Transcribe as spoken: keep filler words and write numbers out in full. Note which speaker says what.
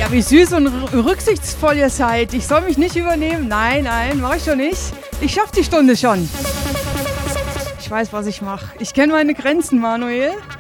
Speaker 1: wie süß und r- rücksichtsvoll ihr seid. Ich soll mich nicht übernehmen. Nein, nein, mache ich schon nicht. Ich schaff die Stunde schon. Ich weiß, was ich mache. Ich kenne meine Grenzen, Manuel.